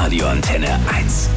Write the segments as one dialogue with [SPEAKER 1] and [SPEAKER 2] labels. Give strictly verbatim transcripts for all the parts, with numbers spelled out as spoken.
[SPEAKER 1] Radio Antenne eins.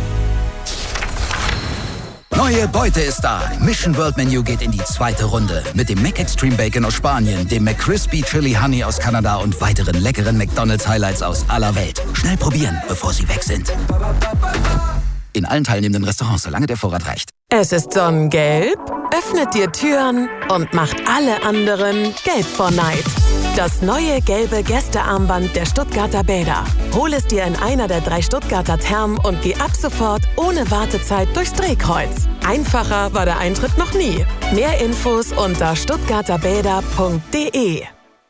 [SPEAKER 1] Neue Beute ist da. Mission World Menu geht in die zweite Runde. Mit dem McExtreme Bacon aus Spanien, dem McCrispy Chili Honey aus Kanada und weiteren leckeren McDonald's Highlights aus aller Welt. Schnell probieren, bevor sie weg sind. In allen teilnehmenden Restaurants, solange der Vorrat reicht.
[SPEAKER 2] Es ist sonnengelb, öffnet dir Türen und macht alle anderen gelb vor Neid. Das neue gelbe Gästearmband der Stuttgarter Bäder. Hol es dir in einer der drei Stuttgarter Thermen und geh ab sofort ohne Wartezeit durchs Drehkreuz. Einfacher war der Eintritt noch nie. Mehr Infos unter stuttgarterbäder punkt de.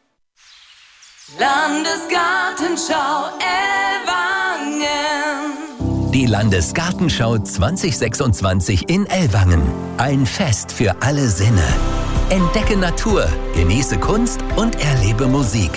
[SPEAKER 3] Landesgartenschau Ellwangen.
[SPEAKER 4] Die Landesgartenschau zwanzig sechsundzwanzig in Ellwangen. Ein Fest für alle Sinne. Entdecke Natur, genieße Kunst und erlebe Musik.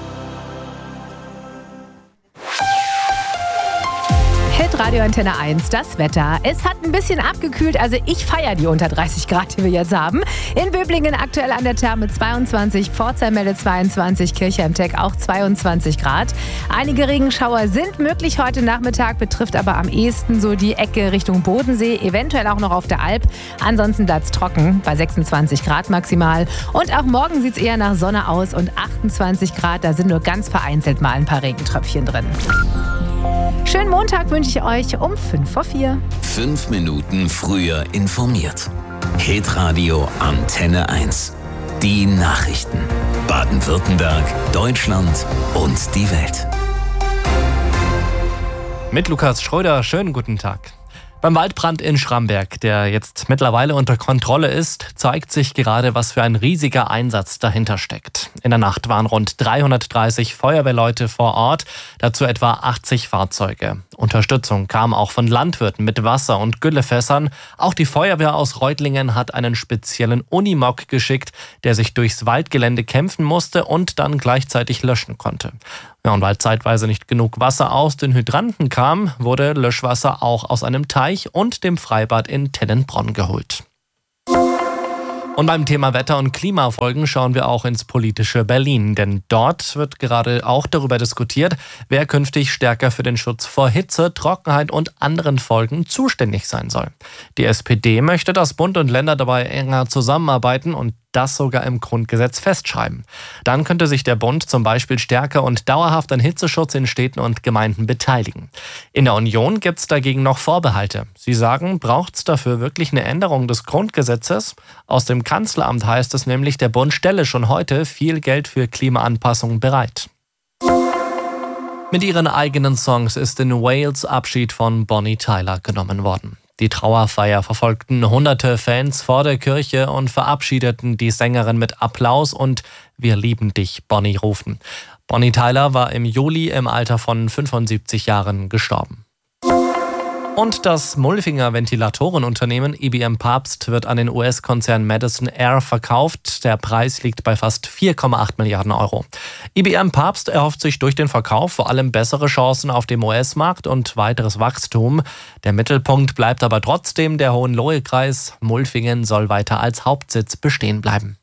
[SPEAKER 5] Radio Antenne eins, das Wetter. Es hat ein bisschen abgekühlt, also ich feiere die unter dreißig Grad, die wir jetzt haben. In Böblingen aktuell an der Therme zweiundzwanzig, Pforzheim meldet zweiundzwanzig, Kirchheim-Teck auch zweiundzwanzig Grad. Einige Regenschauer sind möglich heute Nachmittag, betrifft aber am ehesten so die Ecke Richtung Bodensee, eventuell auch noch auf der Alp. Ansonsten bleibt es trocken bei sechsundzwanzig Grad maximal. Und auch morgen sieht es eher nach Sonne aus und achtundzwanzig Grad, da sind nur ganz vereinzelt mal ein paar Regentröpfchen drin. Schönen Montag wünsche ich euch um fünf vor vier.
[SPEAKER 1] Fünf Minuten früher informiert. Hitradio Antenne eins. Die Nachrichten. Baden-Württemberg, Deutschland und die Welt.
[SPEAKER 6] Mit Lukas Schröder, schönen guten Tag. Beim Waldbrand in Schramberg, der jetzt mittlerweile unter Kontrolle ist, zeigt sich gerade, was für ein riesiger Einsatz dahinter steckt. In der Nacht waren rund dreihundertdreißig Feuerwehrleute vor Ort, dazu etwa achtzig Fahrzeuge. Unterstützung kam auch von Landwirten mit Wasser- und Güllefässern. Auch die Feuerwehr aus Reutlingen hat einen speziellen Unimog geschickt, der sich durchs Waldgelände kämpfen musste und dann gleichzeitig löschen konnte. Ja, und weil zeitweise nicht genug Wasser aus den Hydranten kam, wurde Löschwasser auch aus einem Teich und dem Freibad in Tennenbronn geholt. Und beim Thema Wetter- und Klimafolgen schauen wir auch ins politische Berlin. Denn dort wird gerade auch darüber diskutiert, wer künftig stärker für den Schutz vor Hitze, Trockenheit und anderen Folgen zuständig sein soll. Die S P D möchte, dass Bund und Länder dabei enger zusammenarbeiten und das sogar im Grundgesetz festschreiben. Dann könnte sich der Bund zum Beispiel stärker und dauerhaft an Hitzeschutz in Städten und Gemeinden beteiligen. In der Union gibt es dagegen noch Vorbehalte. Sie sagen, braucht es dafür wirklich eine Änderung des Grundgesetzes? Aus dem Kanzleramt heißt es nämlich, der Bund stelle schon heute viel Geld für Klimaanpassung bereit. Mit ihren eigenen Songs ist in Wales Abschied von Bonnie Tyler genommen worden. Die Trauerfeier verfolgten hunderte Fans vor der Kirche und verabschiedeten die Sängerin mit Applaus und „Wir lieben dich, Bonnie" rufen. Bonnie Tyler war im Juli im Alter von fünfundsiebzig Jahren gestorben. Und das Mulfinger Ventilatorenunternehmen I B M Papst wird an den U S-Konzern Madison Air verkauft. Der Preis liegt bei fast vier Komma acht Milliarden Euro. I B M Papst erhofft sich durch den Verkauf vor allem bessere Chancen auf dem U S-Markt und weiteres Wachstum. Der Mittelpunkt bleibt aber trotzdem der Hohenlohe-Kreis. Mulfingen soll weiter als Hauptsitz bestehen bleiben.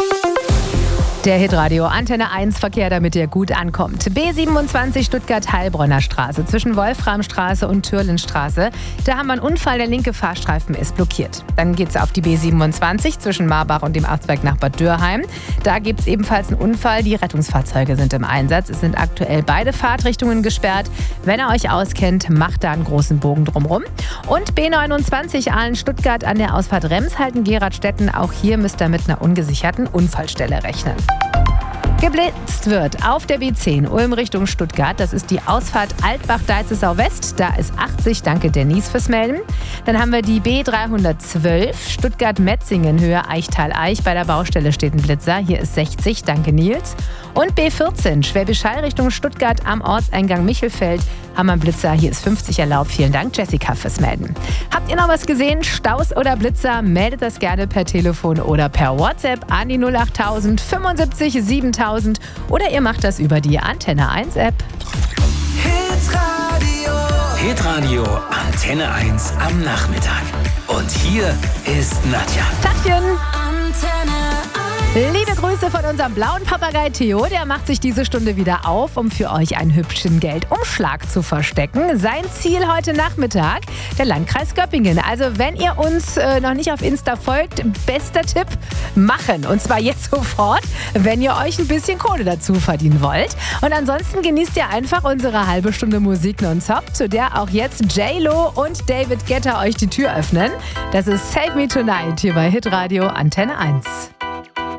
[SPEAKER 5] Der Hitradio Antenne eins Verkehr, damit ihr gut ankommt. B siebenundzwanzig Stuttgart-Heilbronner Straße zwischen Wolframstraße und Türlenstraße. Da haben wir einen Unfall, der linke Fahrstreifen ist blockiert. Dann geht's auf die B siebenundzwanzig zwischen Marbach und dem Arzberg nach Bad Dürheim. Da gibt's ebenfalls einen Unfall. Die Rettungsfahrzeuge sind im Einsatz. Es sind aktuell beide Fahrtrichtungen gesperrt. Wenn ihr euch auskennt, macht da einen großen Bogen drumrum. Und B neunundzwanzig Aalen-Stuttgart an der Ausfahrt Remshalden-Geradstetten. Auch hier müsst ihr mit einer ungesicherten Unfallstelle rechnen. Geblitzt wird auf der B zehn Ulm Richtung Stuttgart. Das ist die Ausfahrt Altbach-Deizesau West. Da ist achtzig. Danke Denise fürs Melden. Dann haben wir die B dreihundertzwölf Stuttgart-Metzingen Höhe Eichtal-Eich. Bei der Baustelle steht ein Blitzer. Hier ist sechzig. Danke Nils. Und B vierzehn Schwäbisch Hall Richtung Stuttgart am Ortseingang Michelfeld. Haben wir einen Blitzer. Hier ist fünfzig erlaubt. Vielen Dank Jessica fürs Melden. Habt ihr noch was gesehen? Staus oder Blitzer? Meldet das gerne per Telefon oder per WhatsApp an die null achttausend fünfundsiebzig siebentausend oder ihr macht das über die Antenne eins App.
[SPEAKER 1] Hitradio. Hitradio Antenne eins am Nachmittag. Und hier ist Nadja.
[SPEAKER 5] Tachchen.
[SPEAKER 3] Antenne eins.
[SPEAKER 5] Liebe Grüße von unserem blauen Papagei Theo. Der macht sich diese Stunde wieder auf, um für euch einen hübschen Geldumschlag zu verstecken. Sein Ziel heute Nachmittag, der Landkreis Göppingen. Also wenn ihr uns äh, noch nicht auf Insta folgt, bester Tipp, machen. Und zwar jetzt sofort, wenn ihr euch ein bisschen Kohle dazu verdienen wollt. Und ansonsten genießt ihr einfach unsere halbe Stunde Musik nonstop, zu der auch jetzt J-Lo und David Guetta euch die Tür öffnen. Das ist Save Me Tonight hier bei Hitradio Antenne eins.